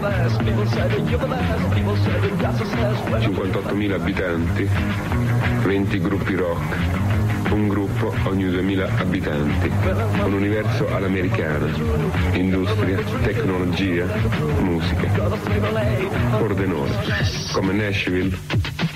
58.000 abitanti, 20 gruppi rock, un gruppo ogni 2.000 abitanti, un universo all'americana, industria, tecnologia, musica, Pordenone, come Nashville.